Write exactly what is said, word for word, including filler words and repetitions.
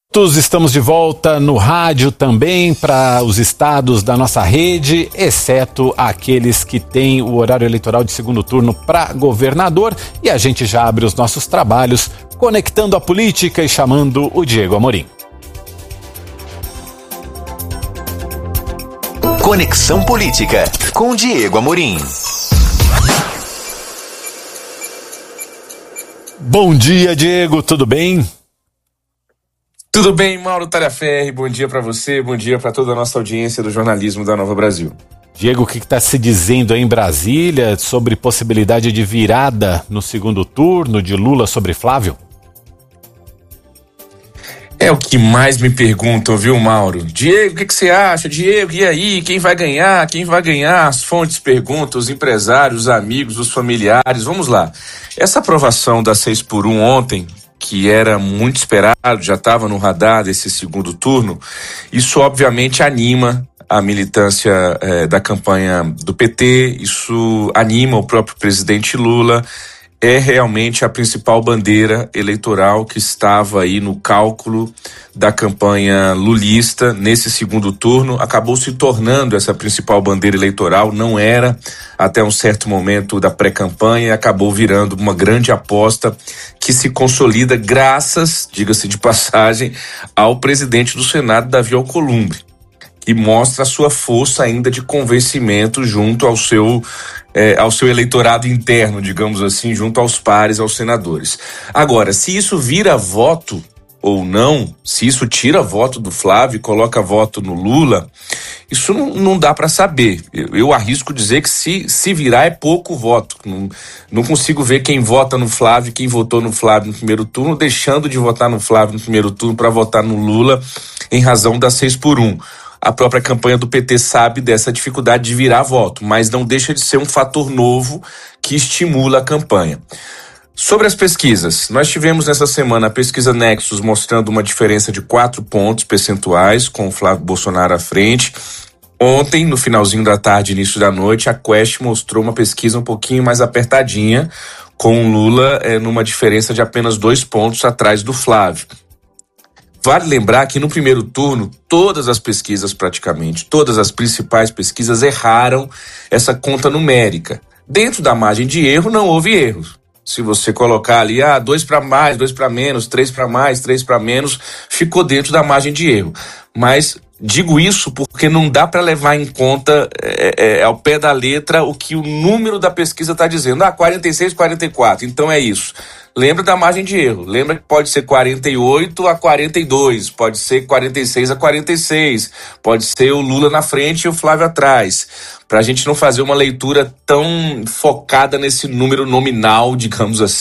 Todos estamos de volta no rádio também para os estados da nossa rede, exceto aqueles que têm o horário eleitoral de segundo turno para governador, e a gente já abre os nossos trabalhos conectando a política e chamando o Diego Amorim. Conexão Política com Diego Amorim. Bom dia, Diego, tudo bem? Tudo bem, Mauro Talhaferri, bom dia para você, bom dia para toda a nossa audiência do jornalismo da Nova Brasil. Diego, o que está se dizendo aí em Brasília sobre possibilidade de virada no segundo turno de Lula sobre Flávio? É o que mais me perguntam, viu, Mauro? Diego, o que, que você acha? Diego, e aí? Quem vai ganhar? Quem vai ganhar? As fontes perguntam, os empresários, os amigos, os familiares. Vamos lá. Essa aprovação da seis por um ontem, que era muito esperado, já estava no radar desse segundo turno, isso obviamente anima a militância eh, da campanha do P T, isso anima o próprio presidente Lula, é realmente a principal bandeira eleitoral que estava aí no cálculo da campanha lulista nesse segundo turno, acabou se tornando essa principal bandeira eleitoral, não era até um certo momento da pré-campanha e acabou virando uma grande aposta que se consolida graças, diga-se de passagem, ao presidente do Senado, Davi Alcolumbre, que mostra a sua força ainda de convencimento junto ao seu É, ao seu eleitorado interno, digamos assim, junto aos pares, aos senadores. Agora, se isso vira voto ou não, se isso tira voto do Flávio e coloca voto no Lula, isso não, não dá para saber. Eu, eu arrisco dizer que se, se virar é pouco voto. Não, não consigo ver quem vota no Flávio, quem votou no Flávio no primeiro turno, deixando de votar no Flávio no primeiro turno para votar no Lula em razão da seis por um. A própria campanha do P T sabe dessa dificuldade de virar voto, mas não deixa de ser um fator novo que estimula a campanha. Sobre as pesquisas, nós tivemos nessa semana a pesquisa Nexus mostrando uma diferença de quatro pontos percentuais com o Flávio Bolsonaro à frente. Ontem, no finalzinho da tarde, início da noite, a Quest mostrou uma pesquisa um pouquinho mais apertadinha, com o Lula é, numa diferença de apenas dois pontos atrás do Flávio. Vale lembrar que no primeiro turno, todas as pesquisas praticamente, todas as principais pesquisas erraram essa conta numérica. Dentro da margem de erro não houve erros. Se você colocar ali, ah, dois para mais, dois para menos, três para mais, três para menos, ficou dentro da margem de erro. Mas digo isso porque não dá para levar em conta é, é, ao pé da letra o que o número da pesquisa está dizendo. Ah, quarenta e seis, quarenta e quatro, então é isso. Lembra da margem de erro, lembra que pode ser quarenta e oito a quarenta e dois, pode ser quarenta e seis a quarenta e seis, pode ser o Lula na frente e o Flávio atrás, para a gente não fazer uma leitura tão focada nesse número nominal, digamos assim.